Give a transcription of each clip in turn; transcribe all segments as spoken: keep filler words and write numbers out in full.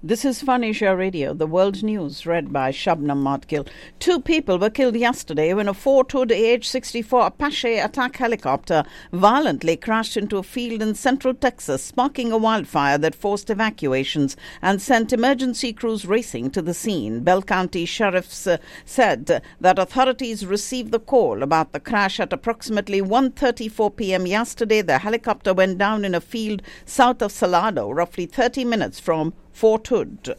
This is Fun Asia Radio, the world news, read by Shabnam Matkil. Two people were killed yesterday when a Ford-Hood A H sixty-four Apache attack helicopter violently crashed into a field in central Texas, sparking a wildfire that forced evacuations and sent emergency crews racing to the scene. Bell County sheriffs uh, said that authorities received the call about the crash at approximately one thirty-four p.m. yesterday. The helicopter went down in a field south of Salado, roughly thirty minutes from Fort Hood.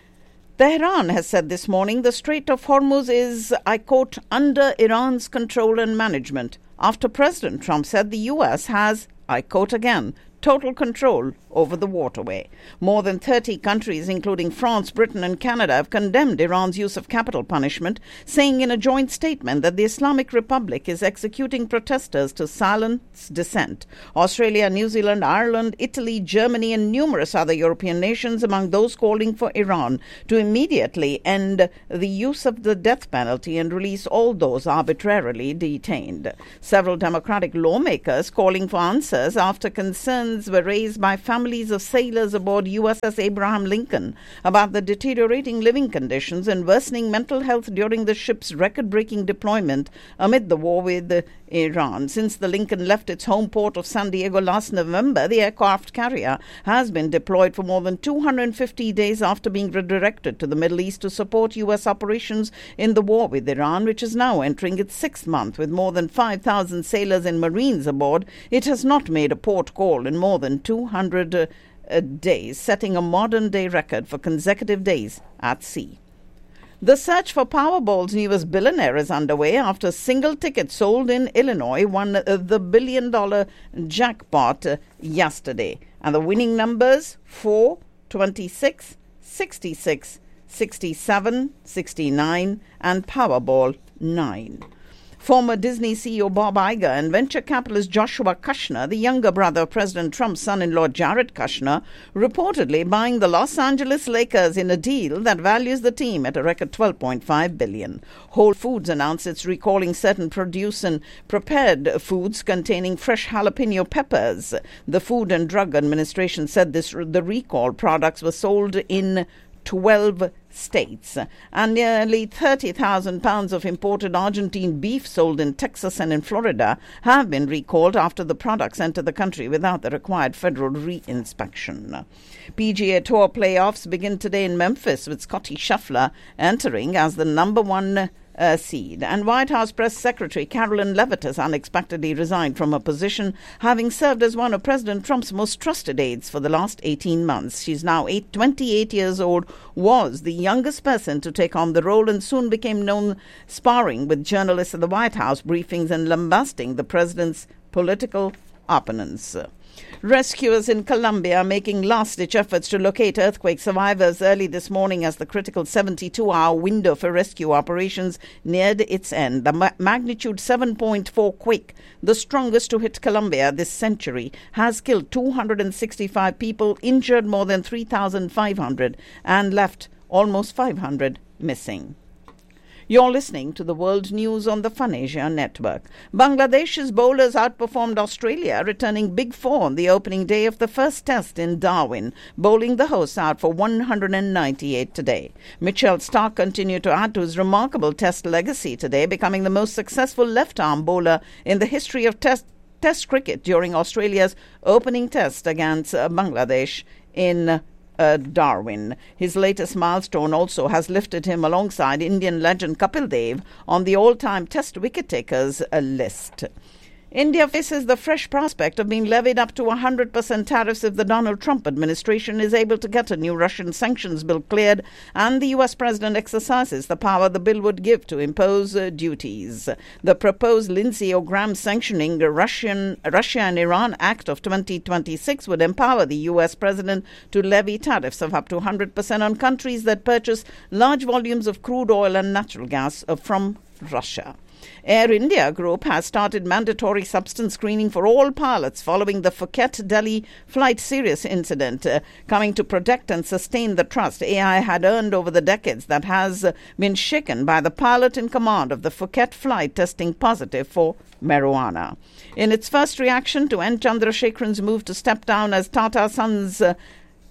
Tehran has said this morning the Strait of Hormuz is, I quote, under Iran's control and management, after President Trump said the U S has, I quote again, total control over the waterway. More than thirty countries, including France, Britain and Canada, have condemned Iran's use of capital punishment, saying in a joint statement that the Islamic Republic is executing protesters to silence dissent. Australia, New Zealand, Ireland, Italy, Germany and numerous other European nations among those calling for Iran to immediately end the use of the death penalty and release all those arbitrarily detained. Several Democratic lawmakers calling for answers after concerns were raised by families of sailors aboard U S S Abraham Lincoln about the deteriorating living conditions and worsening mental health during the ship's record-breaking deployment amid the war with Iran. Since the Lincoln left its home port of San Diego last November, the aircraft carrier has been deployed for more than two hundred fifty days after being redirected to the Middle East to support U S operations in the war with Iran, which is now entering its sixth month. With more than five thousand sailors and Marines aboard, it has not made a port call in more than two hundred uh, uh, days, setting a modern-day record for consecutive days at sea. The search for Powerball's newest billionaire is underway after a single ticket sold in Illinois won uh, the billion-dollar jackpot uh, yesterday. And the winning numbers, four, twenty-six, sixty-six, sixty-seven, sixty-nine and Powerball nine. Former Disney C E O Bob Iger and venture capitalist Joshua Kushner, the younger brother of President Trump's son-in-law Jared Kushner, reportedly buying the Los Angeles Lakers in a deal that values the team at a record twelve point five billion dollars. Whole Foods announced it's recalling certain produce and prepared foods containing fresh jalapeno peppers. The Food and Drug Administration said this the recall products were sold in twelve states, and nearly thirty thousand pounds of imported Argentine beef sold in Texas and in Florida have been recalled after the products entered the country without the required federal re-inspection. P G A Tour playoffs begin today in Memphis, with Scottie Scheffler entering as the number one Uh, seed. And White House Press Secretary Carolyn Levitt has unexpectedly resigned from her position, having served as one of President Trump's most trusted aides for the last eighteen months. She's now eight, twenty-eight years old, was the youngest person to take on the role, and soon became known sparring with journalists at the White House briefings and lambasting the president's political opponents. Rescuers in Colombia are making last-ditch efforts to locate earthquake survivors early this morning as the critical seventy-two hour window for rescue operations neared its end. The ma- magnitude seven point four quake, the strongest to hit Colombia this century, has killed two hundred sixty-five people, injured more than three thousand five hundred, and left almost five hundred missing. You're listening to the world news on the Fun Asia Network. Bangladesh's bowlers outperformed Australia, returning big four on the opening day of the first test in Darwin, bowling the hosts out for one hundred ninety-eight today. Mitchell Starc continued to add to his remarkable test legacy today, becoming the most successful left-arm bowler in the history of test, test cricket during Australia's opening test against uh, Bangladesh in Uh, Darwin. His latest milestone also has lifted him alongside Indian legend Kapil Dev on the all-time test wicket-takers uh, list. India faces the fresh prospect of being levied up to one hundred percent tariffs if the Donald Trump administration is able to get a new Russian sanctions bill cleared and the U S president exercises the power the bill would give to impose uh, duties. The proposed Lindsey Graham sanctioning the Russian, Russia and Iran Act of twenty twenty-six would empower the U S president to levy tariffs of up to one hundred percent on countries that purchase large volumes of crude oil and natural gas uh, from Russia. Air India Group has started mandatory substance screening for all pilots following the Phuket-Delhi flight serious incident, uh, coming to protect and sustain the trust A I had earned over the decades that has uh, been shaken by the pilot in command of the Phuket flight testing positive for marijuana. In its first reaction to N. Chandrasekharan's move to step down as Tata Sons uh,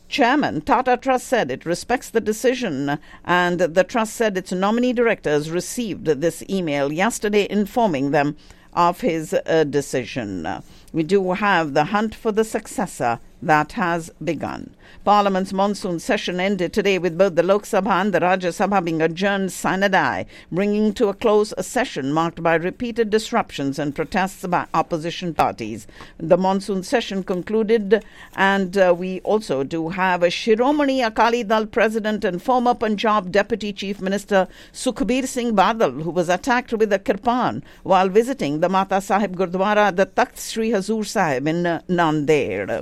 chairman, Tata Trust said it respects the decision, and the trust said its nominee directors received this email yesterday informing them of his uh, decision. We do have the hunt for the successor that has begun. Parliament's monsoon session ended today with both the Lok Sabha and the Rajya Sabha being adjourned sine die, bringing to a close a session marked by repeated disruptions and protests by opposition parties. The monsoon session concluded, and uh, we also do have a Shiromani Akali Dal president and former Punjab Deputy Chief Minister Sukhbir Singh Badal, who was attacked with a kirpan while visiting the Mata Sahib Gurdwara, the Takht Sri Hazur Sahib in uh, Nanded.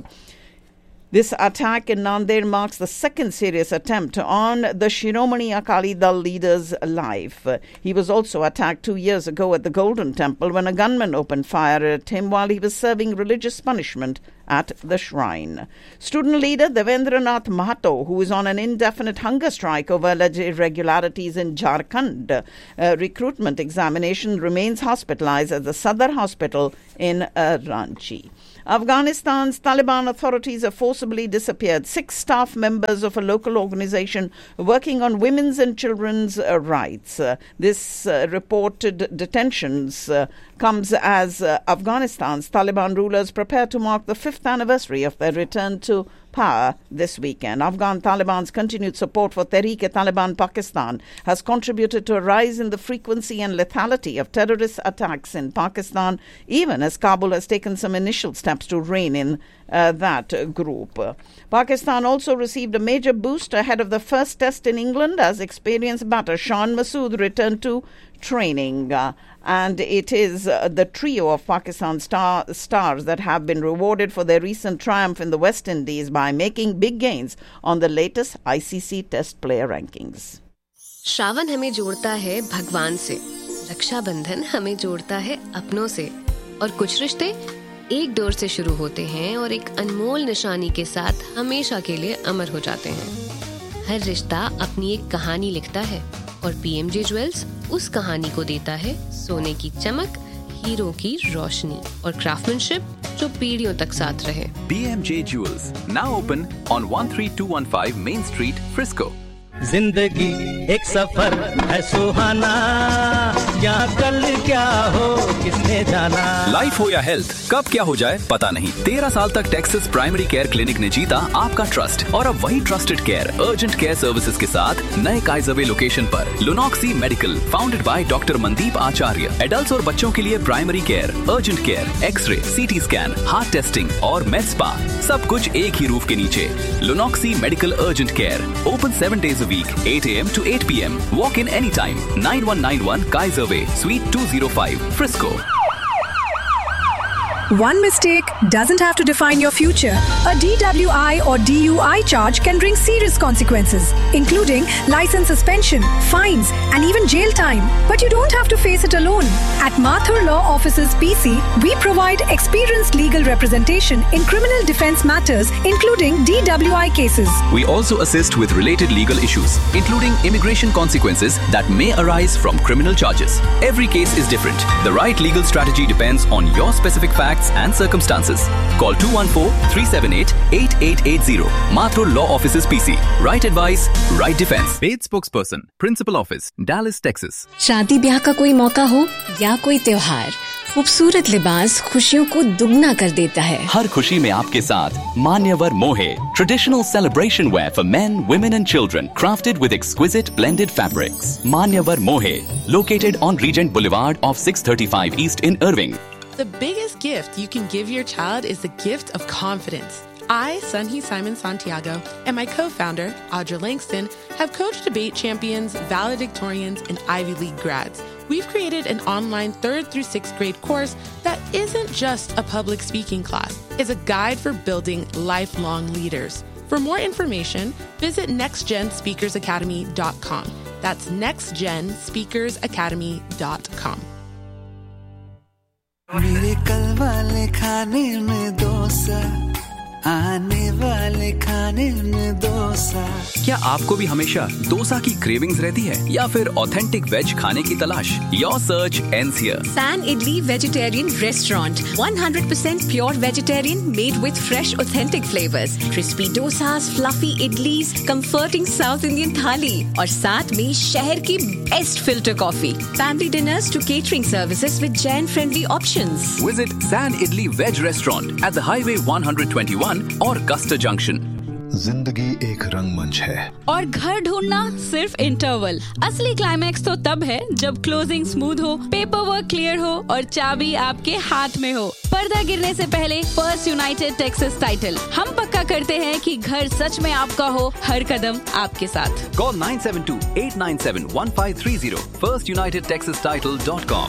This attack in Nanded marks the second serious attempt on the Shiromani Akali Dal leader's life. He was also attacked two years ago at the Golden Temple when a gunman opened fire at him while he was serving religious punishment at the shrine. Student leader Devendranath Mahato, who is on an indefinite hunger strike over alleged irregularities in Jharkhand uh, recruitment examination, remains hospitalized at the Sadar Hospital in uh, Ranchi. Afghanistan's Taliban authorities have forcibly disappeared six staff members of a local organization working on women's and children's uh, rights. Uh, this uh, reported detentions uh, comes as uh, Afghanistan's Taliban rulers prepare to mark the fifth anniversary of their return to power this weekend. Afghan Taliban's continued support for Tehreek-e-Taliban Pakistan has contributed to a rise in the frequency and lethality of terrorist attacks in Pakistan, even as Kabul has taken some initial steps to rein in uh, that group. Pakistan also received a major boost ahead of the first test in England as experienced batter Shan Masood returned to training. Uh, and it is uh, the trio of Pakistan star- stars that have been rewarded for their recent triumph in the West Indies by making big gains on the latest I C C Test player rankings. Shravan हमें जोड़ता है भगवान से, रक्षाबंधन हमें जोड़ता है अपनों से, और कुछ रिश्ते एक डोर से शुरू होते हैं और एक अनमोल निशानी के साथ हमेशा के लिए अमर हो जाते हैं। हर रिश्ता अपनी एक कहानी लिखता है और पीएमजे ज्वेल्स उस कहानी को देता है सोने की चमक, हीरो की रोशनी और क्राफ्टमैनशिप जो पीढ़ियों तक साथ रहे। P M J Jewels, now open on one three two one five Main Street, Frisco. जिंदगी एक सफर है सुहाना, यहाँ कल क्या हो किसने जाना। लाइफ हो या हेल्थ, कब क्या हो जाए पता नहीं। तेरह साल तक टेक्सास प्राइमरी केयर क्लिनिक ने जीता आपका ट्रस्ट, और अब वही trusted care urgent care services के साथ नए काइजरवे लोकेशन पर। लुनॉक्सी medical, founded by doctor Mandeep Acharya. Adults और बच्चों के लिए primary care, urgent care, x ray, CT scan, heart testing और med spa, सब कुछ एक ही रूफ के नीचे। लुनॉक्सी medical urgent care, open seven days a week, eight a.m. to eight p.m. Walk in anytime. nine one nine one Kaiser Way, Suite two oh five, Frisco. One mistake doesn't have to define your future. A D W I or D U I charge can bring serious consequences, including license suspension, fines, and even jail time. But you don't have to face it alone. At Mathur Law Offices P C, we provide experienced legal representation in criminal defense matters, including D W I cases. We also assist with related legal issues, including immigration consequences that may arise from criminal charges. Every case is different. The right legal strategy depends on your specific facts and circumstances. Call two one four, three seven eight, eight eight eight zero. Mathur Law Offices P C. Right advice, right defense. Paid spokesperson, Principal Office, Dallas, Texas. शादी ब्याह का कोई मौका हो या कोई त्योहार, खूबसूरत लिबास खुशियों को दुगना कर देता है। हर खुशी में आपके साथ मान्यवर मोहे, traditional celebration wear for men, women and children, crafted with exquisite blended fabrics. Manyavar Mohe, located on Regent Boulevard off six thirty-five East in Irving. The biggest gift you can give your child is the gift of confidence. I, Sunhee Simon Santiago, and my co-founder, Audra Langston, have coached debate champions, valedictorians, and Ivy League grads. We've created an online third through sixth grade course that isn't just a public speaking class. It's a guide for building lifelong leaders. For more information, visit next gen speakers academy dot com. That's next gen speakers academy dot com. मेरे कल वाले खाने में डोसा आने वाले खाने में डोसा। क्या आपको भी हमेशा डोसा की क्रेविंग्स रहती है या फिर ऑथेंटिक वेज खाने की तलाश? Your search ends here. San Idli Vegetarian Restaurant, one hundred percent pure vegetarian, made with fresh, authentic flavors. Crispy dosas, fluffy idlis, comforting South Indian thali, और साथ में शहर की best filter coffee. Family dinners to catering services with Jain-friendly options. Visit San Idli Veg Restaurant at the Highway one twenty-one और Custer Junction. जिंदगी एक रंगमंच है और घर ढूंढना सिर्फ इंटरवल। असली क्लाइमैक्स तो तब है जब क्लोजिंग स्मूथ हो, पेपर वर्क क्लियर हो और चाबी आपके हाथ में हो। पर्दा गिरने से पहले फर्स्ट यूनाइटेड टेक्सास टाइटल। हम पक्का करते हैं कि घर सच में आपका हो, हर कदम आपके साथ। Call nine seven two, eight nine seven, one five three zero. first united texas title dot com.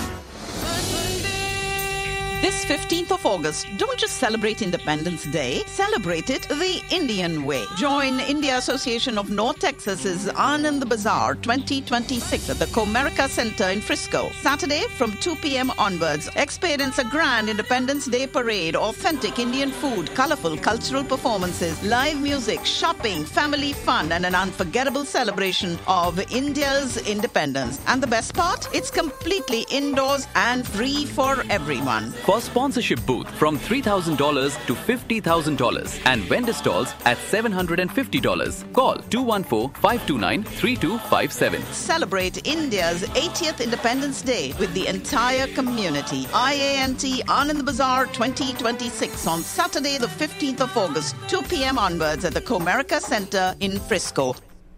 This fifteenth of August, don't just celebrate Independence Day, celebrate it the Indian way. Join India Association of North Texas's Anand Bazaar twenty twenty-six at the Comerica Center in Frisco. Saturday from two p.m. onwards, experience a grand Independence Day parade, authentic Indian food, colorful cultural performances, live music, shopping, family fun, and an unforgettable celebration of India's independence. And the best part? It's completely indoors and free for everyone. For sponsorship booth from three thousand dollars to fifty thousand dollars and vendor stalls at seven hundred fifty dollars. Call two one four, five two nine, three two five seven. Celebrate India's eightieth Independence Day with the entire community. I A N T Anand Bazaar twenty twenty-six on Saturday the fifteenth of August, two p.m. onwards at the Comerica Center in Frisco.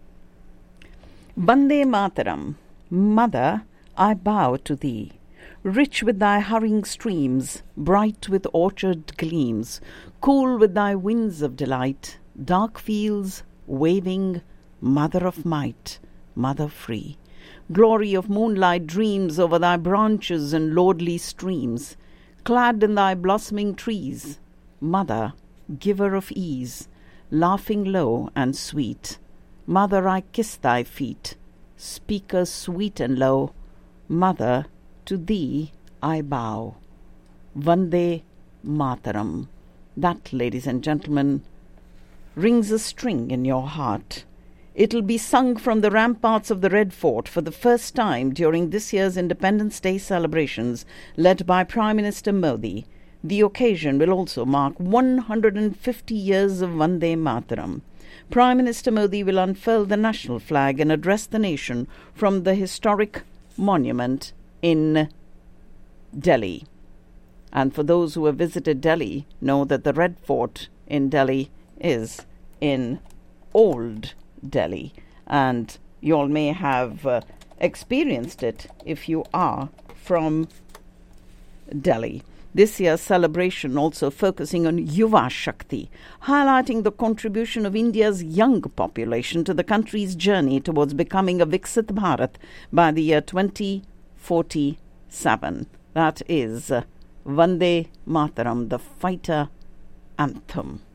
Vande Mataram. Mother, I bow to thee. Rich with thy hurrying streams, bright with orchard gleams, cool with thy winds of delight, dark fields waving, mother of might, mother free. Glory of moonlight dreams over thy branches and lordly streams, clad in thy blossoming trees, mother, giver of ease, laughing low and sweet. Mother, I kiss thy feet, speaker sweet and low, mother, to thee I bow. Vande Mataram. That, ladies and gentlemen, rings a string in your heart. It'll be sung from the ramparts of the Red Fort for the first time during this year's Independence Day celebrations led by Prime Minister Modi. The occasion will also mark one hundred fifty years of Vande Mataram. Prime Minister Modi will unfurl the national flag and address the nation from the historic monument in Delhi. And for those who have visited Delhi, know that the Red Fort in Delhi is in Old Delhi. And you all may have uh, experienced it if you are from Delhi. This year's celebration also focusing on Yuva Shakti, highlighting the contribution of India's young population to the country's journey towards becoming a Viksit Bharat by the year twenty forty-seven. That is uh, Vande Mataram, the fighter anthem.